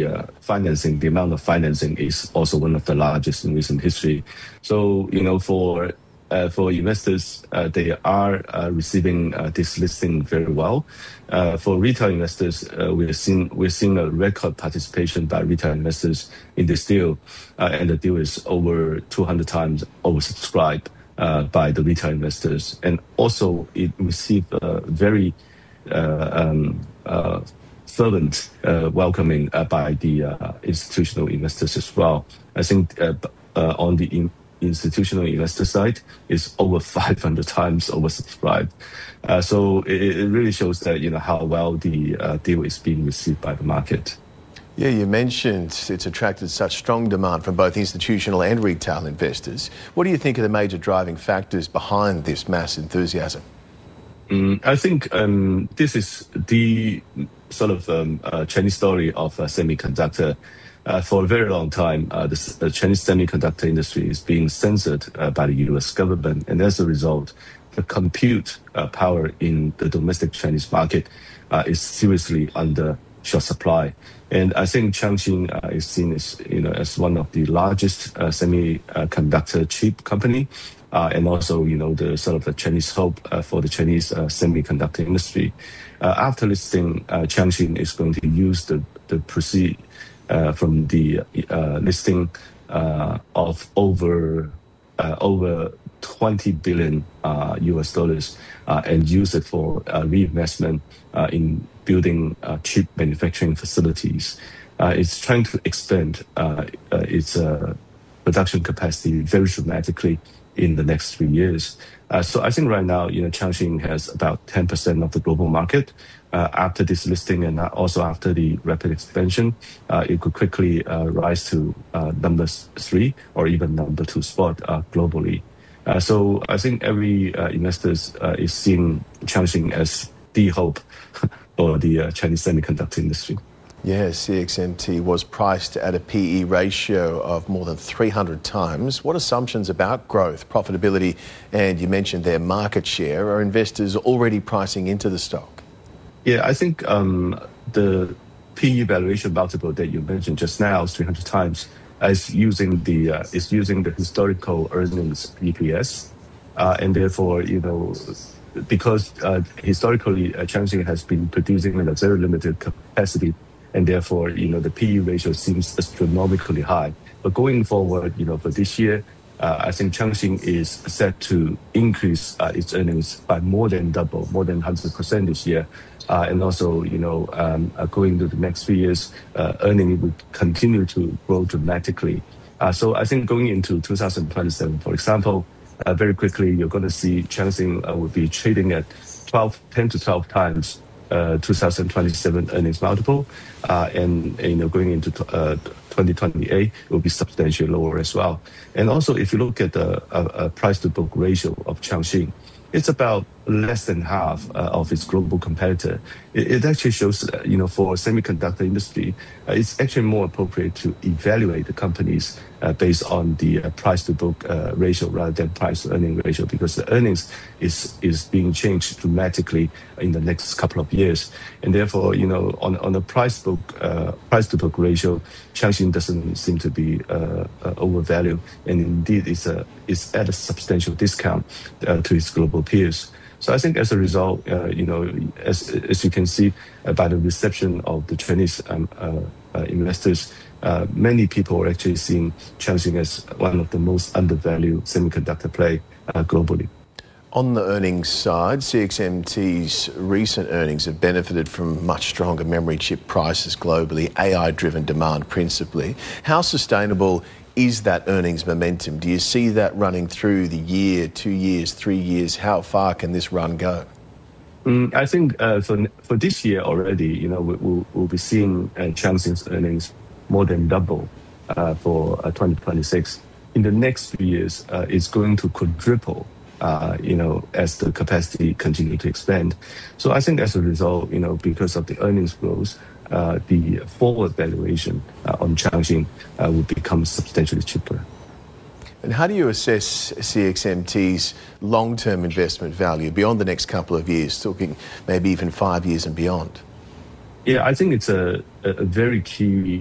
the amount of financing is also one of the largest in recent history. So, for investors, they are receiving this listing very well. For retail investors, we're seeing a record participation by retail investors in this deal, and the deal is over 200 times oversubscribed by the retail investors, and also it received a very fervent welcoming by the institutional investors as well. I think on the institutional investor side is over 500 times oversubscribed. So it really shows that how well the deal is being received by the market. Yeah, you mentioned it's attracted such strong demand from both institutional and retail investors. What do you think are the major driving factors behind this mass enthusiasm? I think this is the sort of Chinese story of semiconductor. For a very long time, the Chinese semiconductor industry is being censored by the US government, and as a result, the compute power in the domestic Chinese market is seriously under short supply. And I think Changxin is seen as one of the largest semiconductor chip company, and also the sort of the Chinese hope for the Chinese semiconductor industry. After listing, Changxin is going to use the proceed from the listing of over 20 billion US dollars and use it for reinvestment in building chip manufacturing facilities. It's trying to expand its production capacity very dramatically in the next 3 years. So I think right now, Changxin has about 10% of the global market. After this listing and also after the rapid expansion, it could quickly rise to number 3 or even number 2 spot globally. So I think every investor is seeing Changxin as the hope for the Chinese semiconductor industry. Yes, CXMT was priced at a PE ratio of more than 300 times. What assumptions about growth, profitability, and you mentioned their market share, are investors already pricing into the stock? Yeah, I think the PE valuation multiple that you mentioned just now, 300 times, is using the historical earnings EPS, and therefore, because historically Changxin has been producing in a very limited capacity, and therefore, the PE ratio seems astronomically high. But going forward, for this year, I think Changxin is set to increase its earnings by more than double, more than 100% this year. And also, going to the next 3 years, earnings will continue to grow dramatically. So I think going into 2027, for example, very quickly, you're going to see Changxin will be trading at 10 to 12 times 2027 earnings multiple, and going into 2028, it will be substantially lower as well. And also, if you look at the price to book ratio of Changxin, it's about less than half of its global competitor. It actually shows, for semiconductor industry, it's actually more appropriate to evaluate the companies based on the price to book ratio rather than price to earning ratio, because the earnings is being changed dramatically in the next couple of years. And therefore, on the price to book ratio, Changxin doesn't seem to be overvalued, and indeed it's at a substantial discount to its global peers. So I think as a result, as you can see by the reception of the Chinese investors, many people are actually seeing Changxin as one of the most undervalued semiconductor play globally. On the earnings side, CXMT's recent earnings have benefited from much stronger memory chip prices globally, AI-driven demand principally. How sustainable is that earnings momentum? Do you see that running through the year, 2 years, 3 years? How far can this run go? I think for this year already, we'll be seeing Changxin's earnings more than double for 2026. In the next few years, it's going to quadruple, as the capacity continue to expand. So I think as a result, because of the earnings growth, the forward valuation on Changxin will become substantially cheaper. And how do you assess CXMT's long-term investment value beyond the next couple of years, talking maybe even 5 years and beyond? Yeah, I think it's a very key